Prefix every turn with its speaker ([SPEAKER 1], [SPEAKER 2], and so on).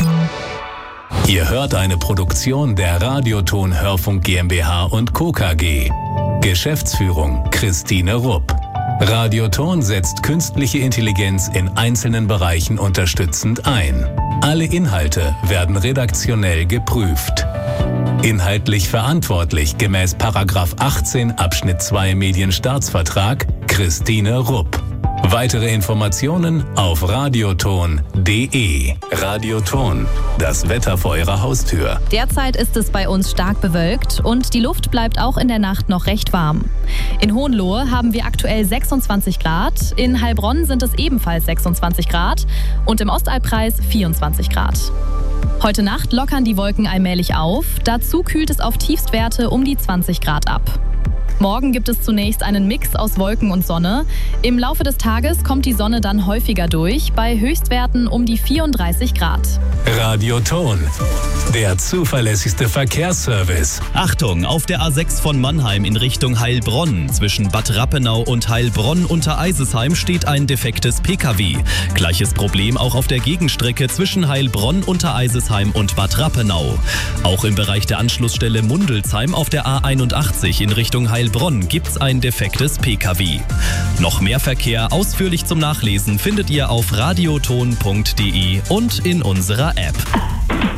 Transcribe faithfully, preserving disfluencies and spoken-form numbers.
[SPEAKER 1] Ihr hört eine Produktion der Radioton Hörfunk GmbH und Co. K G. Geschäftsführung Christine Rupp. Radioton setzt künstliche Intelligenz in einzelnen Bereichen unterstützend ein. Alle Inhalte werden redaktionell geprüft. Inhaltlich verantwortlich gemäß Paragraph achtzehn Abschnitt zwei Medienstaatsvertrag Christine Rupp. Weitere Informationen auf radioton punkt de. Radioton, das Wetter vor Ihrer Haustür.
[SPEAKER 2] Derzeit ist es bei uns stark bewölkt und die Luft bleibt auch in der Nacht noch recht warm. In Hohenlohe haben wir aktuell sechsundzwanzig Grad, in Heilbronn sind es ebenfalls sechsundzwanzig Grad und im Ostalbkreis vierundzwanzig Grad. Heute Nacht lockern die Wolken allmählich auf, dazu kühlt es auf Tiefstwerte um die zwanzig Grad ab. Morgen gibt es zunächst einen Mix aus Wolken und Sonne. Im Laufe des Tages kommt die Sonne dann häufiger durch, bei Höchstwerten um die vierunddreißig Grad.
[SPEAKER 1] Radioton, der zuverlässigste Verkehrsservice.
[SPEAKER 3] Achtung, auf der A sechs von Mannheim in Richtung Heilbronn. Zwischen Bad Rappenau und Heilbronn unter Eisesheim steht ein defektes P K W. Gleiches Problem auch auf der Gegenstrecke zwischen Heilbronn unter Eisesheim und Bad Rappenau. Auch im Bereich der Anschlussstelle Mundelsheim auf der A einundachtzig in Richtung Heilbronn gibt's ein defektes P K W. Noch mehr Verkehr ausführlich zum Nachlesen findet ihr auf radioton punkt de und in unserer App.